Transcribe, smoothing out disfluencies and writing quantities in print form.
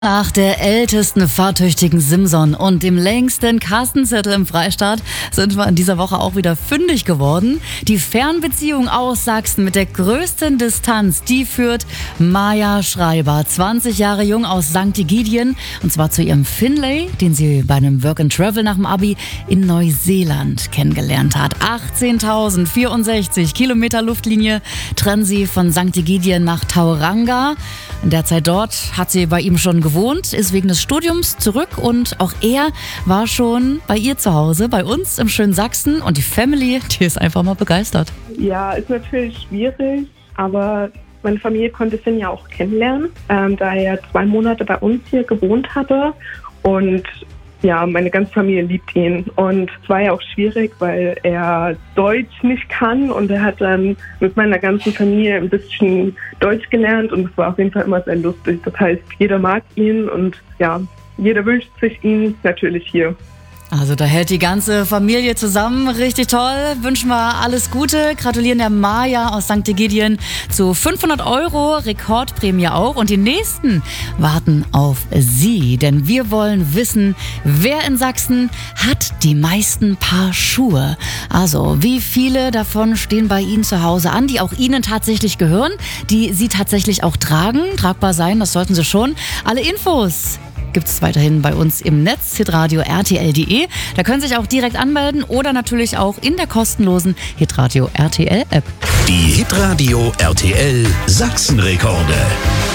Nach der ältesten fahrtüchtigen Simson und dem längsten Kassenzettel im Freistaat sind wir in dieser Woche auch wieder fündig geworden. Die Fernbeziehung aus Sachsen mit der größten Distanz, die führt Maja Schreiber, 20 Jahre jung aus St. Egidien, und zwar zu ihrem Finlay, den sie bei einem Work and Travel nach dem Abi in Neuseeland kennengelernt hat. 18.064 Kilometer Luftlinie trennen sie von St. Egidien nach Tauranga. In der Zeit dort hat sie bei ihm schon gewohnt, ist wegen des Studiums zurück, und auch er war schon bei ihr zu Hause, bei uns im schönen Sachsen, und die Family, die ist einfach mal begeistert. Ja, ist natürlich schwierig, aber meine Familie konnte Finn ja auch kennenlernen, da er 2 Monate bei uns hier gewohnt hatte, und ja, meine ganze Familie liebt ihn, und es war ja auch schwierig, weil er Deutsch nicht kann, und er hat dann mit meiner ganzen Familie ein bisschen Deutsch gelernt, und es war auf jeden Fall immer sehr lustig. Das heißt, jeder mag ihn, und ja, jeder wünscht sich ihn natürlich hier. Also da hält die ganze Familie zusammen, richtig toll. Wünschen wir alles Gute, gratulieren der Maja aus St. Egidien zu 500 €, Rekordprämie auch. Und die nächsten warten auf Sie, denn wir wollen wissen, wer in Sachsen hat die meisten Paar Schuhe. Also wie viele davon stehen bei Ihnen zu Hause an, die auch Ihnen tatsächlich gehören, die Sie tatsächlich auch tragen, tragbar sein, das sollten Sie schon. Alle Infos gibt es weiterhin bei uns im Netz, hitradio rtl.de. Da können Sie sich auch direkt anmelden oder natürlich auch in der kostenlosen Hitradio RTL App. Die Hitradio RTL Sachsenrekorde.